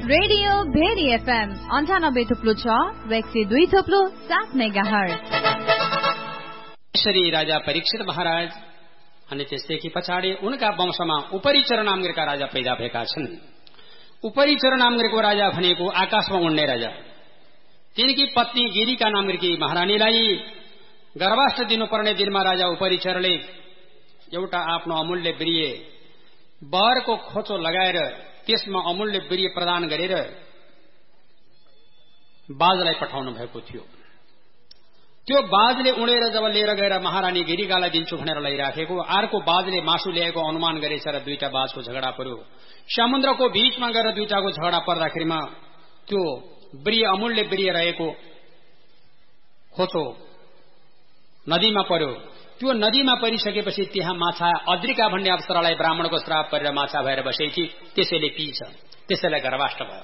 Radio very FM 98.6 व 102.7 megahertz. Shri राजा परीक्षित महाराज अनि त्यसदेखि पछाडि उनका वंशमा उपरिचर नामका राजा पैदा भएका छन्। उपरिचर नामको राजा भनेको आकाशमा उड्ने राजा। तिनकी पत्नी गिरीका नामकी महारानीलाई गर्भाष्ट दिनुपर्ने दिनमा राजा उपरिचरले एउटा आफ्नो अमूल्य प्रिय बरको खोचो लगाएर त्यसमा अमूल्य प्रिय प्रदान गरेर बाजलाई पठाउनु भएको थियो। त्यो बाजले उडेर जब लिएर गएर महारानी गिरिकालाई दिन्छु भनेर लैराखेको अर्को बाजले मासु ल्याएको अनुमान गरेछ र दुईटा बाजको झगडा पर्यो। समुद्रको बीचमा गएर दुईटाको झगडा पर्दाखेरिमा त्यो प्रिय अमूल्य प्रिय रहेको खोचो नदीमा पर्यो। त्यो नदीमा परिसकेपछि त्यहाँ माछा अद्रिका भन्ने अप्सरालाई ब्राह्मणको श्राप परेर माछा भएर बसेकी, त्यसैले पिइछ, त्यसैलाई गर्भाष्ट भयो।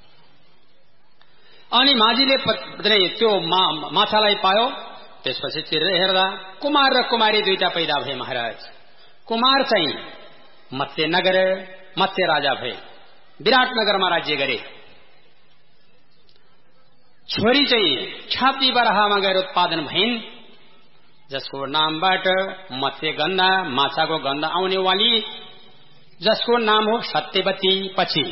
अनि माझीले त्यो माछालाई पायो। त्यसपछि चिरेर हेर्दा कुमार र कुमारी दुईटा पैदा भए महाराज। कुमार चाहिँ मत्स्य राजा भए, विराटनगरमा राज्य गरे। छोरी चाहिँ छाती बराहमा गएर उत्पादन भइन्, जसको नामबाट मत्स्य गन्धा, माछाको गन्ध आउने वाली, जसको नाम हो सत्यवती। पछि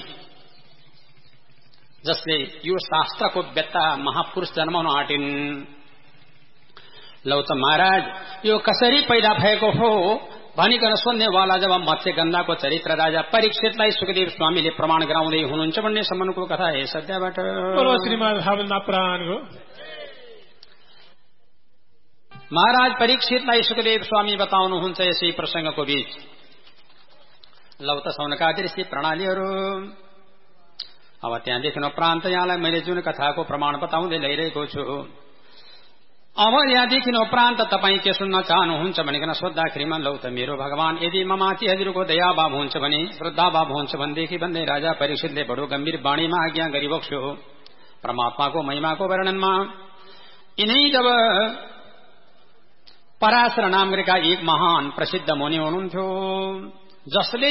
जसले यो शास्त्रको वेत्ता महापुरुष जन्माउन आँटिन्। लौ त महाराज यो कसरी पैदा भएको हो भनिकन सोध्नेवाला जब मत्स्य गन्धाको चरित्र राजा परीक्षितलाई सुखदेव स्वामीले प्रमाण गराउँदै हुनुहुन्छ भन्ने सम्बन्धको कथा हे सत्यबाट महाराज परीक्षितलाई सुखदेव स्वामी बताउनुहुन्छ यसै प्रसंगको बीच। लौ त सौनकादि ऋषि प्रणालीहरू। अब त्यहाँदेखि उपरान्त यहाँलाई मैले जुन कथाको प्रमाण बताउँदै ल्याइरहेको छु, अब यहाँदेखि उपरान्त तपाईँ के सुन्न चाहनुहुन्छ भनिकन सोद्धाखेरिमा लौ त मेरो भगवान यदि ममाथि हजुरको दयाभाव हुन्छ भने, श्रद्धाभाव हुन्छ भनेदेखि भन्दै राजा परीक्षितले बडो गम्भीर बाणीमा आज्ञा गरिबक्स्यो परमात्माको महिमाको वर्णनमा। यिनै जब पराशर नामका एक महान प्रसिद्ध मुनि हुनुहुन्थ्यो, जसले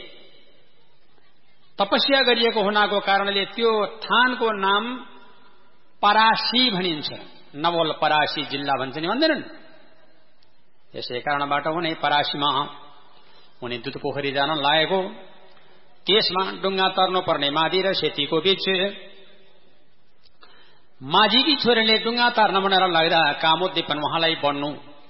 तपस्या गरिएको हुनाको कारणले त्यो थानको नाम परासी भनिन्छ। नवल परासी जिल्ला भन्छ नि, भन्दैनन्? यसै कारणबाट उनी परासीमा उनी दुध पोखरी जान लागेको। त्यसमा डुङ्गा तर्नुपर्ने माझी र सेतीको बीच माझीकी छोरीले डुङ्गा तर्न भनेर लाग्दा कामोद्दीपन उहाँलाई बढ्नु।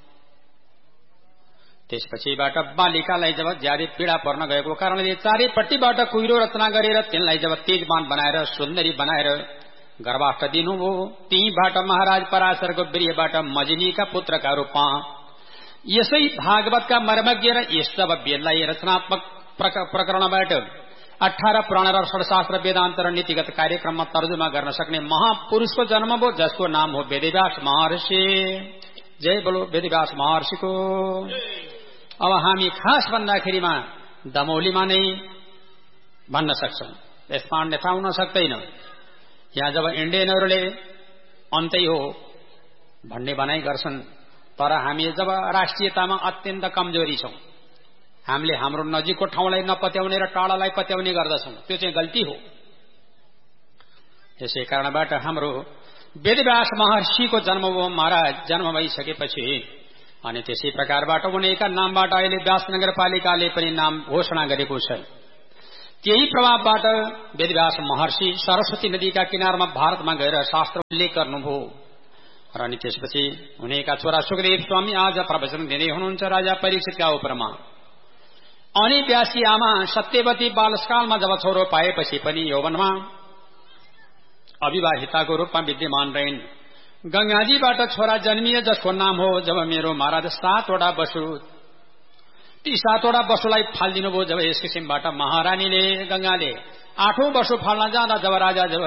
त्यसपछिबाट बालिकालाई जब ज्यादै पीड़ा पर्न गएको कारणले चारैपट्टिबाट कुहिरो रचना गरेर तिनलाई जब तेजवान बनाएर सुन्दरी बनाएर गर्भाष्ट दिनुभयो। तीबाट महाराज पराशरको वीर्यबाट मजिनीका पुत्रका रूपमा यसै भागवतका मर्मज्ञ र यस जब वेदलाई रचनात्मक प्रकरणबाट 18 पुराण र षडशास्त्र वेदान्त र नीतिगत कार्यक्रममा तर्जुमा गर्न सक्ने महापुरुषको जन्म भयो, जसको नाम हो वेदव्यास महर्षि। जय बोलो वेदव्यास महर्षिको। अब हामी खास भन्दाखेरिमा दमौलीमा नै भन्न सक्छौं, यसमा अन्यथा हुन सक्दैन। यहाँ जब इन्डियनहरूले अन्तै हो भन्ने भनाइ गर्छन्, तर हामी जब राष्ट्रियतामा अत्यन्त कमजोरी छौं, हामीले हाम्रो नजिकको ठाउँलाई नपत्याउने र टाढालाई पत्याउने गर्दछौं, त्यो चाहिँ गल्ती हो। यसै कारणबाट हाम्रो वेदव्यास महर्षिको जन्म भयो महाराज। जन्म भइसकेपछि अनि त्यसै प्रकारबाट उनैका नामबाट अहिले व्यास नगरपालिकाले पनि नाम घोषणा गरेको छ। त्यही प्रभावबाट वेदव्यास महर्षि सरस्वती नदीका किनारमा भारतमा गएर शास्त्र उल्लेख गर्नुभयो र अनि त्यसपछि उनैका छोरा सुखदेव स्वामी आज प्रवचन दिँदै हुनुहुन्छ राजा परीक्षितका उपरमा। अनि व्यासी आमा सत्यवती बालसकालमा जब छोरो पाएपछि पनि यौवनमा अविवाहिताको रूपमा विद्यमान रहिन्। गंगाजीबाट छोरा जन्मिए जसको नाम हो जब मेरो महाराज 7वटा बसु, ती 7वटा बसुलाई फालिदिनु भयो। जब यस किसिमबाट महारानीले गंगाले 8औं बसु फाल्न जाँदा जब राजा जब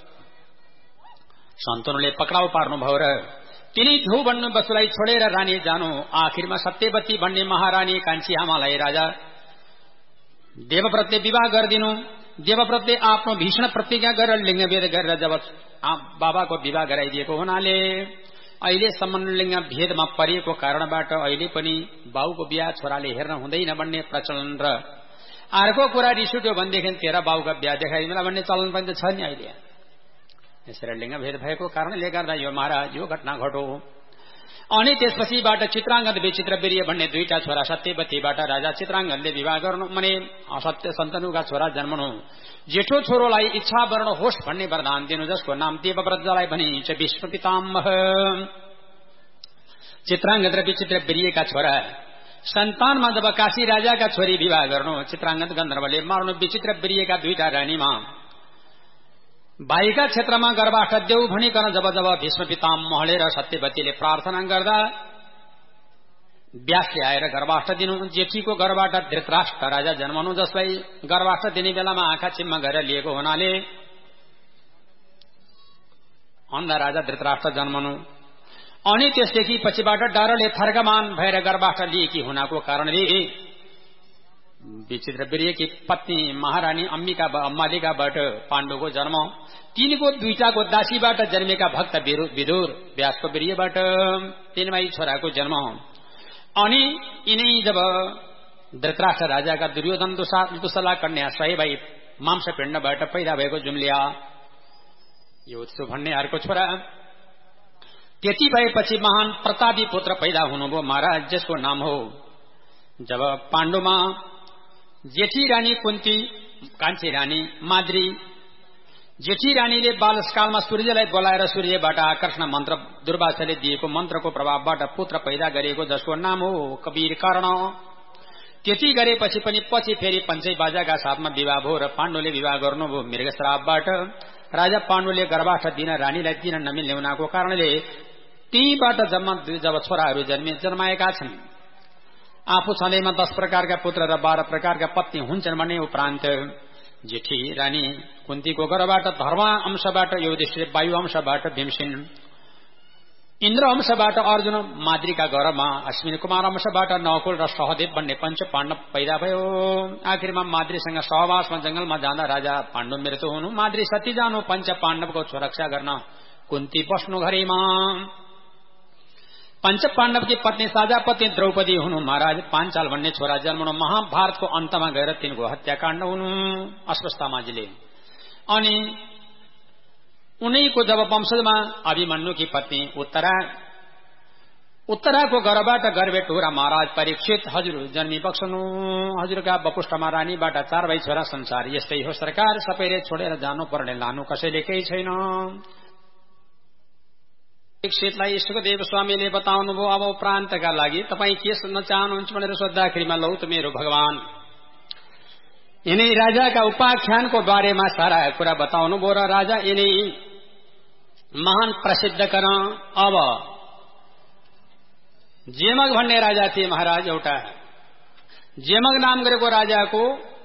सन्तनुले पक्राउ पार्नुभयो र तिनी धु भन्नु बसुलाई छोडेर रानी जानु, आखिरमा सत्यवती भन्ने महारानी कान्छी आमालाई राजा देवव्रतले विवाह गरिदिनु। देवव्रतले आफ्नो भीषण प्रतिज्ञा गरेर लिङ्गभेद गरेर जब बाबाको विवाह गराइदिएको हुनाले अहिलेसम्म लिङ्ग भेदमा परिएको कारणबाट अहिले पनि बाउको बिहा छोराले हेर्न हुँदैन भन्ने प्रचलन र अर्को कुरा रिस उठ्यो भनेदेखि तेरा बाउका बिहा देखाइदिउँला भन्ने चलन पनि त छ नि अहिले। यसरी लिङ्ग भेद भएको कारणले गर्दा यो महाराज यो घटना घटो। अनि त्यसपछिबाट चित्राङ्गद विचित्र वीर्य भन्ने दुईटा छोरा सत्यवतीबाट राजा चित्राङ्गदले विवाह गर्नु भने असत्य सन्तनुका छोरा जन्मनु। जेठो छोरोलाई इच्छा वर्ण होस् भन्ने वरदान दिनु, जसको नाम देवव्रतलाई भनिन्छ विष्णु पितामह। चित्राङ्गद र विचित्र वीर्यका छोरा सन्तानमा जब काशी राजाका छोरी विवाह गर्नु, चित्राङ्गद गन्धर्वले मार्नु विचित्र वीर्यका दुईटा रानीमा। बाहिका क्षेत्रमा गर्भाष्ट देऊ भनिकन जब जब भीष्म पितामहले र सत्यवतीले प्रार्थना गर्दा व्यासले आएर गर्भाष्ट दिनु। जेठीको गर्भबाट धृतराष्ट्र राजा जन्मनु, जसलाई गर्भाष्ट दिने बेलामा आँखा चिम्मा गरेर लिएको हुनाले अन्धा राजा धृतराष्ट्र जन्मनु। अनि त्यसदेखि पछिबाट डरले थर्कमान भएर गर्भाष्ट लिएकी हुनाको कारणले विचित्र वीर्यकी पत्नी महारानी अम्बालिकाबाट पाण्डुको जन्म। तिनको दुईटाको दासीबाट जन्मेका भक्त विदुर व्यासको वीर्यबाट तिनमै छोराको जन्म। अनि यिनै जब धृतराष्ट्र राजाका दुर्योधन दुसला कन्या सहीबाई मांसपिण्डबाट पैदा भएको जुम्लिया योत्सु भन्ने अर्को छोरा। त्यति भएपछि महान प्रतापी पुत्र पैदा हुनुभयो महाराज, जसको नाम हो जब पाण्डुमा जेठी रानी कुन्ती, कान्छी रानी माद्री। जेठी रानीले बालसकालमा सूर्यलाई बोलाएर सूर्यबाट आकर्षण मन्त्र दुर्वासाले दिएको मन्त्रको प्रभावबाट पुत्र पैदा गरेको, जसको नाम हो कबीर कर्ण। त्यति गरेपछि पनि पछि फेरि पञ्चै बाजाका साथमा विवाह भयो र पाण्डुले विवाह गर्नुभयो मृगश्रापबाट। राजा पाण्डुले गर्भाष्ट दिन रानीलाई दिन नमिल्ने हुनाको कारणले तीबाट जब छोराहरू जन्माएका छन्। आफू छँदैमा 10 प्रकारका पुत्र र 12 प्रकारका पत्नी हुन्छन् भने उपरान्त जेठी रानी कुन्तीको गर्भबाट धर्म अंशबाट युधिष्ठिर, वायु अंशबाट भीमसेन, इन्द्र अंशबाट अर्जुन, माद्रीका गर्भमा अश्विनी कुमार अंशबाट नकुल र सहदेव भन्ने पञ्च पाण्डव पैदा भयो। आखिरमा माद्रीसँग सहवासमा जंगलमा जाँदा राजा पाण्डु मृत्यु हुनु। माद्री सती जानु, पञ्च पाण्डवको सुरक्षा गर्न कुन्ती बस्नु घरेमा। पञ्च पाण्डवकी पत्नी साझापति द्रौपदी हुनु महाराज। पाञ्चाल भन्ने छोरा जन्मनु। महाभारतको अन्तमा गएर तिनको हत्याकाण्ड हुनु अश्वत्थामाजीले। अनि उनैको जब वंशजमा अभिमन्युकी पत्नी उत्तराको गर्भबाट गर्भे टोरा महाराज परीक्षित हजुर जन्मी बक्सनु। हजुरका बपुष्टमा रानीबाट 4 भाइ छोरा संसार यस्तै हो सरकार, सबैले छोडेर जानु पर्ने लानु कसैले केही छैन। परीक्षितलाई सुखदेव स्वामीले बताउनुभयो अब प्रान्तका लागि तपाईँ के सुन्न चाहनुहुन्छ भनेर सोद्धाखेरिमा लौ त मेरो भगवान यिनै राजाका उपाख्यानको बारेमा सारा कुरा बताउनुभयो र राजा यिनै महान प्रसिद्ध गर्न। अब जेमग भन्ने राजा थिए महाराज। एउटा जेमग नाम गरेको राजाको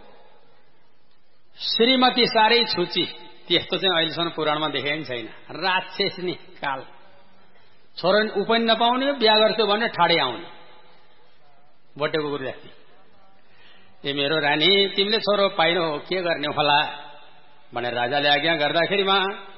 श्रीमती साह्रै छुची। त्यस्तो चाहिँ अहिलेसम्म पुराणमा देखेको छैन। राक्षसनी काल, छोरो ऊ पनि नपाउने, बिहा गर्छु भने ठाडै आउने बटेको गुरु जस्तै। ए मेरो रानी तिमीले छोरो पाइनो के गर्ने होला भनेर राजाले आज्ञा गर्दाखेरिमा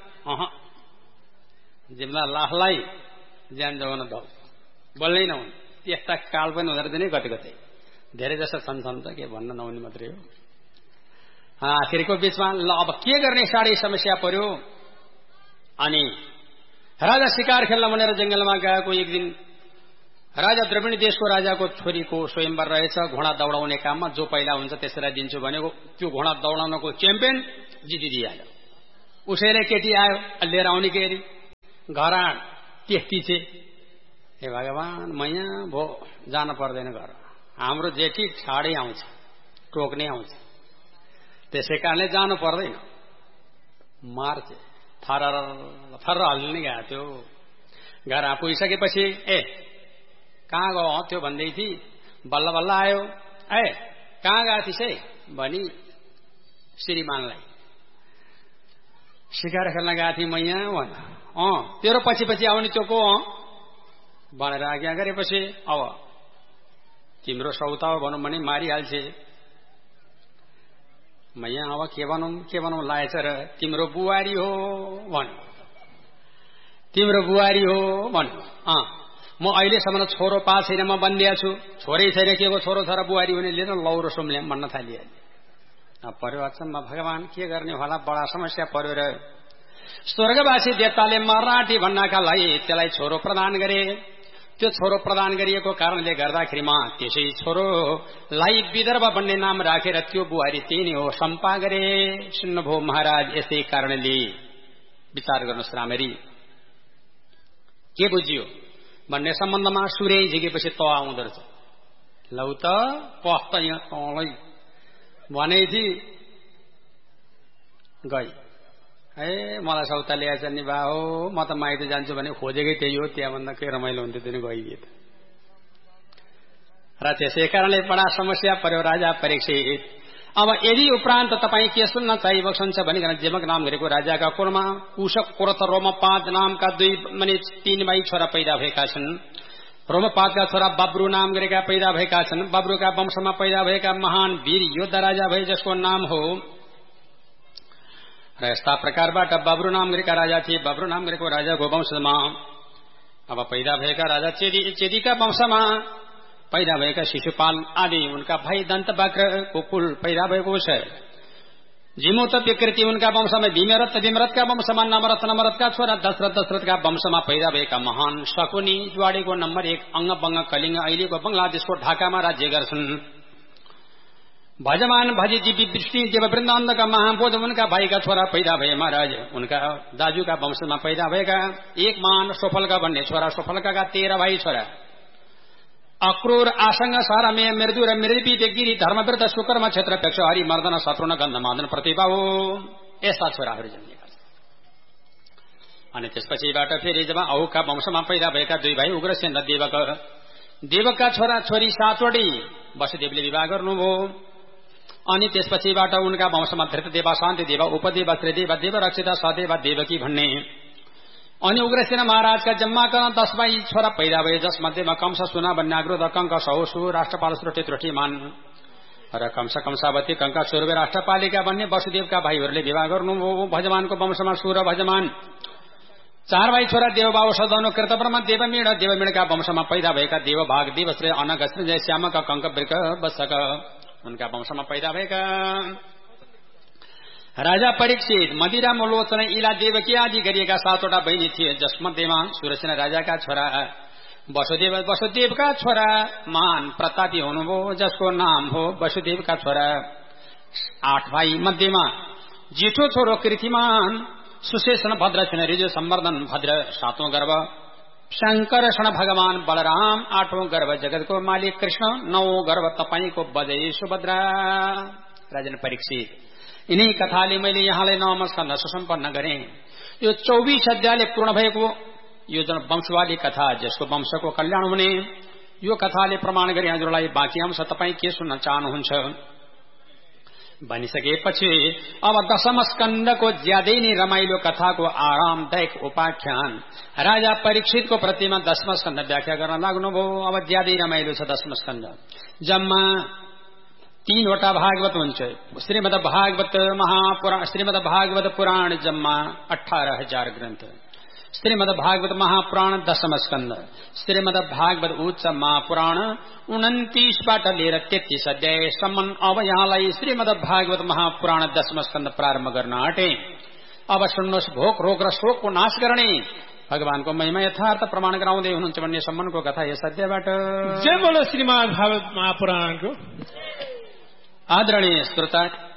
जिम्ला लाखलाई ज्यान जोगाउन दौ बोल्नै नहुने। त्यस्ता काल पनि हुँदो रहेछ नि कतै कतै। धेरै जसो छन् त के भन्न नहुने मात्रै हो। आखिरको बीचमा ल अब के गर्ने साह्रै समस्या पर्यो। अनि राजा शिकार खेल्न भनेर जंगलमा गएको एक दिन राजा द्रविणी देशको राजाको छोरीको स्वयंवर रहेछ। घोडा दौडाउने काममा जो पहिला हुन्छ त्यसलाई दिन्छु भनेको त्यो घोडा दौडाउनको च्याम्पियन जितिदिइहाल्यो। उसैले केटी आयो लिएर आउने के अरे घर त्यस्ती छे। हे भगवान मैया भो जान पर्दैन घर, हाम्रो जेठी छाडै आउँछ, टोक्नै आउँछ, त्यसै कारणले जानु पर्दैन। मार्च थर हल्ने गएको थियो। घर पुगिसकेपछि ए कहाँ गयो त्यो भन्दै थिए। बल्ल बल्ल आयो। ए कहाँ गएको थिइस् है भनी श्रीमानलाई शिकार खेल्न गएको थिएँ मैया भन। तेरो पछि पछि आउने त्यो को भनेर आज्ञा गरेपछि अब तिम्रो सौता हो भनौँ भने मारिहाल्छे। मैया अब के भनौँ लागेछ र तिम्रो बुहारी हो भन, तिम्रो बुहारी हो भन। म अहिलेसम्म छोरो पा छैन, म बन्दिया छु, छोरै छैन, के को छोरो छ र बुहारी हुने लिएर लौरो सोम्ल्याम भन्न थालिहाल्यो। पर्यो अचम्म भगवान के गर्ने होला, बडा समस्या पर्यो र स्वर्गवासी देवताले मराठी भन्नाका लागि त्यसलाई छोरो प्रदान गरे। त्यो छोरो प्रदान गरिएको कारणले गर्दाखेरिमा त्यसै छोरोलाई विदर्भ भन्ने नाम राखेर त्यो बुहारी त्यही नै हो सम्पा गरे। सुन्नुभयो महाराज, यसै कारणले विचार गर्नुहोस् राम्ररी के बुझियो भन्ने सम्बन्धमा सूर्य झिकेपछि त आउँदो रहेछ। लौ त पस्त यहाँ तँलाई भने थी गई ए मलाई सौता ल्याएछ नि बा हो, म त माइत जान्छु भने खोजेकै त्यही हो, त्यहाँभन्दा के रमाइलो हुन्थ्यो त्यो गइदिए त। र त्यसै कारणले बडा समस्या पर्यो राजा परीक्षित। अब यदि उपरान्त तपाईँ के सुन्न चाहिबक्सन्छ भनिकन जेमक नाम गरेको राजाका कुलमा कुशक कुरत रोमपाद नामका 3 भाइ छोरा पैदा भएका छन्। रोमपादका छोरा बब्रु नाम गरेका पैदा भएका छन्। बब्रुका वंशमा पैदा भएका महान वीर योद्धा राजा भए जसको नाम हो र यस्ता प्रकारबाट बब्रु नाम गरेका राजा थिए। बब्रु नाम गरेको राजाको वंशमा अब पैदा भएका राजा चेदीका वंशमा पैदा भएका शिशुपाल आदि उनका भाइ दन्तवक्र कुल पैदा भएको छ। जिमोत विकृति उनका वंशमा भीमरथ, भीमरथका वंशमा नमरथ, नमरथका छोरा दशरथ, दशरथका वंशमा पैदा भएका महान शकुनी ज्वाडेको नम्बर 1 अंग बंग कलिंग अहिलेको बंगलादेशको ढाकामा राज्य गर्छन्। भजमान भजिजीवी वृष्टि देववृन्दान्दका महाबोध उनका भाइका छोरा पैदा भए। महाराज उनका दाजुका वंशमा पैदा भएका एक महान सोफलका भन्ने छोरा, सोफलका 13 भाइ छोरा अक्रूर, आसंग, सारमेय, मृदु र मृदपी, गिरी, धर्मव्रत, सुकर्म, क्षेत्रपेक्ष, हरि, मर्दन, शत्रुन, गन्धमादन, प्रतिभा हो। यस्ता छोराहरू जन्मेका छन्। अनि त्यसपछिबाट फेरि जब अहुका वंशमा पैदा भएका 2 भाइ उग्रसेन र देवक, देवकका छोरा छोरी 7 वटी वसुदेवले विवाह गर्नुभयो। अनि त्यसपछिबाट उनका वंशमा धृतदेव, शान्तिदेव, उपदेव, त्रिदेव, देवरक्षिता, सदेव, देवकी भन्ने। अनि उग्रसेन महाराजका जम्माका 10 भाइ छोरा पैदा भए, जसमध्येमा कंस, सुना, वन्याग्रोध, कंक, सौसु, राष्ट्रपाल, श्रुति, त्रुटिमान र कंस, कंसावती, कंका, सुरवे, राष्ट्रपालिका भन्ने वसुदेवका भाइहरूले विवाह गर्नुभयो। भजमानको वंशमा सुर, भजमान 4 भाइ छोरा देवबाहु, सदनु, कृतवर्मा, देवमीण, देवमीणका वंशमा पैदा भएका देवभाग, देवश्रेय, अनग, सृजय, श्यामक, कंक, वृक, वत्सक उनका वंशमा पैदा भएका राजा परीक्षित, मदिरा, मोलोचन, इला, देवकी आदि गरिएका 7 वटा बहिनी थिए, जसमध्येमा सुरसेन राजाका छोरा वसुदेव, वसुदेवका छोरा मान प्रतापी हुनुभयो, जसको नाम हो वसुदेवका छोरा 8 भाइ मध्येमा जेठो छोरो कृतिमान, सुशेषण, भद्रसेन, ऋजु, सम्वर्धन, भद्र 7औं गर्भ, शंकरषण भगवान बलराम 8औं गर्भ, जगतको मालिक कृष्ण 9औं गर्भ, तपाईको बजै सुभद्रा। राजन परीक्षित, यिनै कथाले मैले यहाँलाई 9 स्कन्ध सुसम्पन्न गरे। यो 24 अध्यायले पूर्ण भएको यो जुन वंशवादी कथा, जसको वंशको कल्याण हुने यो कथाले प्रमाण गरे हजुरलाई बाँकी अंश तपाईँ के सुन्न चाहनुहुन्छ भनिसकेपछि अब 10औं स्कन्धको ज्यादै नै रमाइलो कथाको आरामदायक उपाख्यान राजा परीक्षितको प्रतिमा 10औं स्कन्ध व्याख्या गर्न लाग्नुभयो। अब ज्यादै रमाइलो छ 10औं स्कन्ध। जम्मा 3 वटा भागवत हुन्छ। श्रीमद् भागवत महापुराण, श्रीमद् भागवत पुराण जम्मा 18,000 ग्रन्थ, श्रीमद् भागवत महापुराण 10औं स्कन्ध, श्रीमद् भागवत उच्च महापुराण 29बाट लिएर 33 अध्यायसम्म। अब यहाँलाई श्रीमद् भागवत महापुराण 10औं स्कन्ध प्रारम्भ गर्न आँटे। अब सुन्नुहोस्, भोक रोग र शोकको नाश गर्ने भगवानको महिमा यथार्थ प्रमाण गराउँदै हुनुहुन्छ भन्ने सम्मको कथा यस अध्यायबाट। जय बोलो श्रीमद् भागवत महापुराणको। आदरणीय श्रोता